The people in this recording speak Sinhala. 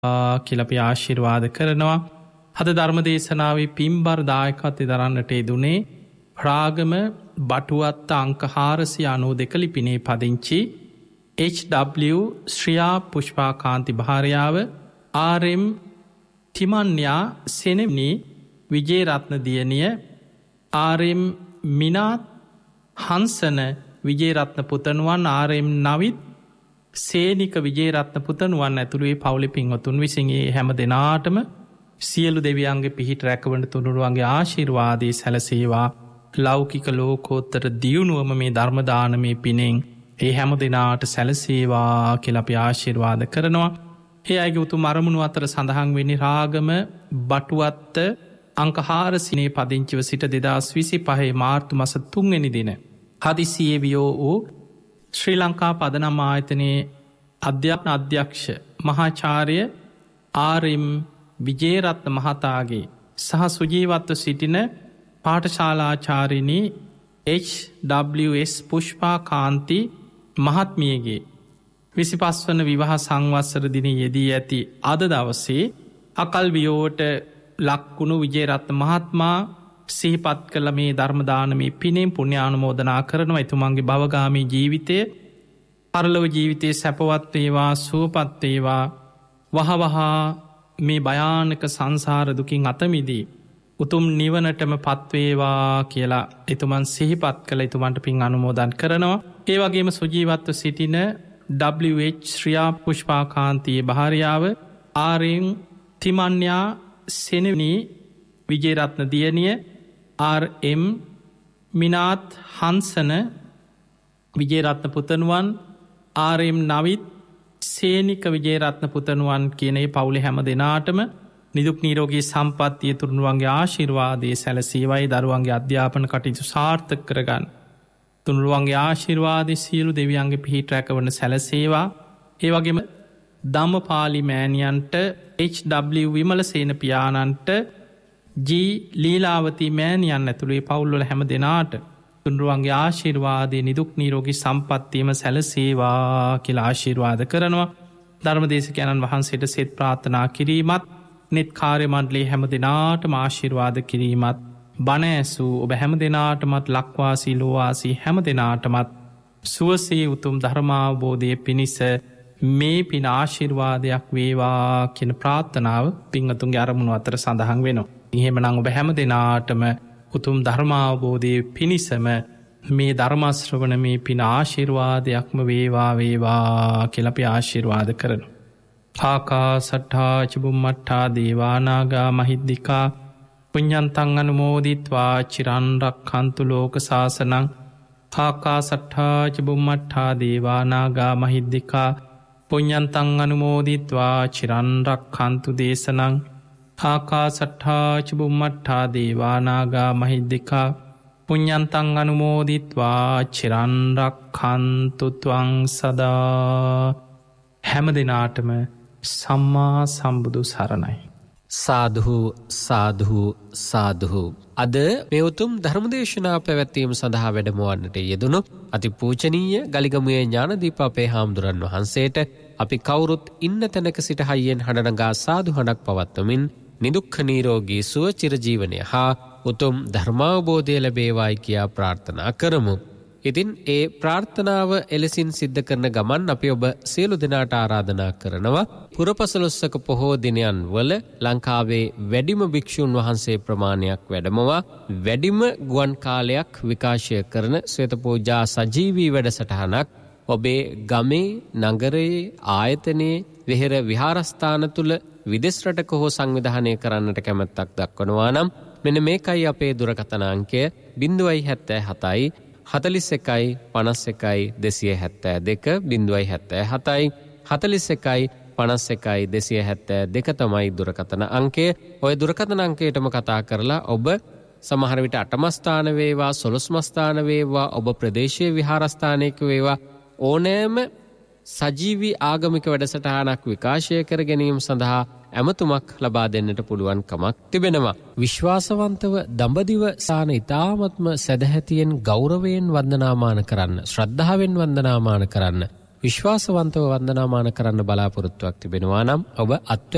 කියලා අපි ආශිර්වාද කරනවා. අද ධර්ම දේශනාවේ පින්බර දායකත්වය දරන්නට යෙදුනේ රාගම බටුවත්ත අංක 492 ලිපිනේ පදිංචි HW ශ්‍රියා පුෂ්පා කාන්ති භාර්යාව RM තිමන්‍යා සෙනෙව්නි විජේරත්න දියණිය RM මිනාත් හංසන විජේරත්න පුතණුවන් RM නවිත් සේනික විජේරත්න පුතණුවන් ඇතුළුවේ පවුලේ පින්වතුන් විසින් හැම දෙනාටම සියලු දෙවියන්ගේ පිහිට රැකවන තුනුරුවන්ගේ ආශිර්වාදයේ සැලසේවා. ලෞකික ලෝකෝත්තර දියුණුවම මේ ධර්ම දානමේ පිණෙන් ඒ හැම දෙනාට සැලසේවා කියලා අපි ආශිර්වාද කරනවා. ඒ අයගේ උතුම් අරමුණු අතර සඳහන් වෙන්නේ රාගම බටුවත්ත අංක 4 පදිංචිව සිට 2025 මාර්තු මාස 3 වෙනි දින හදිසියේ වියෝ වූ ශ්‍රී ලංකා පදනම් ආයතනයේ අධ්‍යාපන අධ්‍යක්ෂ මහාචාර්ය RM විජේරත්න මහතාගේ සහ සුජීවත්ව සිටින පාඨශාලාචාරිණී HWS පුෂ්පා කාන්ති මහත්මියගේ 25 වන විවාහ සංවත්සර දිනයේ යෙදී ඇති අද දවසේ අකල් වියෝවට ලක්වුණු විජේරත්න මහත්මයා සිහිපත් කළ මේ ධර්ම දානමේ පිනෙන් පුණ්‍යානුමෝදනා කරනවා. එතුමන්ගේ භවගාමී ජීවිතය පරලොව ජීවිතයේ සැපවත් වේවා සුවපත් වේවා. වහවහ මේ භයානක සංසාර දුකින් අත මිදී උතුම් නිවනටම පත්වේවා කියලා එතුමන් සිහිපත් කළ එතුමන්ට පින් අනුමෝදන් කරනවා. ඒ වගේම සුජීවත්ව සිටින WH ශ්‍රියා පුෂ්පා කාන්තියේ භාර්යාව RM තිමන්‍යා සෙනෙව්නි විජේරත්න දියණිය RM මිනාත් හංසන විජේරත්න පුතණුවන් RM නවිත් සේනික විජේරත්න පුතණුවන් කියන මේ පවුලේ හැම දෙනාටම නිදුක් නිරෝගී සම්පන්නිය තුනුරුවන්ගේ ආශිර්වාදයේ සැලසේවයි. දරුවන්ගේ අධ්‍යාපන කටයුතු සාර්ථක කරගන්න තුනුරුවන්ගේ ආශිර්වාදයේ සියලු දෙවියන්ගේ පිහිට රැකවන සැලසේවා. ඒ වගේම ධම්මපාලි මෑණියන්ට HW විමලසේන පියාණන්ට G ලීලාවති මෑණියන් ඇතුළුවේ පවුල්වල හැම දෙනාට තුනුරුවන්ගේ ආශිර්වාදයේ නිදුක් නිරෝගී සම්පන්නියම සැලසේවා කියලා ආශිර්වාද කරනවා. ධර්මදේශකයන්න් වහන්සේට සෙත් ප්‍රාර්ථනා කිරීමත් නෙත් කාර්ය මණ්ඩලයේ හැම දෙනාටම ආශිර්වාද කිරීමත් බණ ඇසූ ඔබ හැම දෙනාටමත් ලක්වාසී ලෝවාසී හැම දෙනාටමත් සුවසේ උතුම් ධර්මාවබෝධය පිණිස මේ පින ආශිර්වාදයක් වේවා කියන ප්‍රාර්ථනාව පින්වතුන්ගේ අරමුණු අතර සඳහන් වෙනවා. එහෙමනම් ඔබ හැම දෙනාටම උතුම් ධර්මාවබෝධය පිණිසම මේ ධර්ම ශ්‍රවණ මේ පින ආශිර්වාදයක්ම වේවා වේවා කියලා අපි ආශිර්වාද කරනවා. ආකාසට්ඨා චුම්මට්ඨා දේවා නාග මහිද්దికා පුඤ්ඤන්තං අනුමෝදිත්වා චිරන් රක්ඛන්තු ලෝක සාසනං. ආකාසට්ඨා චුම්මට්ඨා දේවා නාග මහිද්దికා පුඤ්ඤන්තං අනුමෝදිත්වා චිරන් රක්ඛන්තු දේශනං. ආකාසට්ඨා චුම්මට්ඨා දේවා නාග මහිද්దికා පුඤ්ඤන්තං අනුමෝදිත්වා චිරන් රක්ඛන්තු ත්වං සදා. හැම දිනාටම සම්මා සම්බුදු සරණයි. සාධු සාධු සාධු. අද මේ උතුම් ධර්මදේශනා පැවැත්වීම සඳහා වැඩමවන්නට යෙදුණු අතිපූජනීය ගලිගමුවේ ඥානදීප අපේ හාමුදුරන් වහන්සේට අපි කවුරුත් ඉන්න තැනක සිට හයියෙන් හඬනගා සාදු හඬක් පවත්වමින් නිදුක්ඛ නිරෝගී සුව චිරජීවනය හා උතුම් ධර්මාවබෝධය ලැබේවායි කියා ප්‍රාර්ථනා කරමු. ඉතින් ඒ ප්‍රාර්ථනාව එලෙසින් සිද්ධ කරන ගමන් අපි ඔබ සියලු දෙනාට ආරාධනා කරනවා පුරපසළොස්වක පොහෝ දිනයන් වල ලංකාවේ වැඩිම භික්ෂුන් වහන්සේ ප්‍රමාණයක් වැඩමවා වැඩිම ගුවන් කාලයක් විකාශය කරන ශ්වේත පූජා සජීවී වැඩසටහනක් ඔබේ ගමේ නගරයේ ආයතනයේ විහෙර විහාරස්ථාන තුල විදෙස් රටක හෝ සංවිධානය කරන්නට කැමැත්තක් දක්වනවා නම් මෙන්න මේකයි අපේ දුරකථන අංකය 077 41 51 272 077 41 51 272 තමයි දුරකථන අංකය. ඔය දුරකථන අංකයටම කතා කරලා ඔබ සමහර විට අටමස්ථාන වේවා සොළොස්මස්ථාන වේවා ඔබ ප්‍රදේශීය විහාරස්ථානයක වේවා ඕනෑම සජීවී ආගමික වැඩසටහනක් විකාශය කර ගැනීම සඳහා ඇමතුමක් ලබා දෙන්නට පුළුවන් කමක් තිබෙනවා. විශ්වාසවන්තව දඹදිව සාන ඉතාමත්ම සදැහැතියෙන් ගෞරවයෙන් වන්දනාමාන කරන්න, ශ්‍රද්ධාවෙන් වන්දනාමාන කරන්න, විශ්වාසවන්තව වන්දනාමාන කරන්න බලාපොරොත්තුවක් තිබෙනවා නම් ඔබ